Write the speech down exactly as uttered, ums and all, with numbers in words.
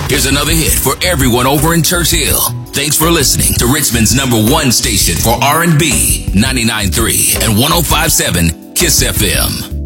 Here's another hit for everyone over in Church Hill. Thanks for listening to Richmond's number one station for R and B, ninety-nine point three and one oh five point seven KISS F M.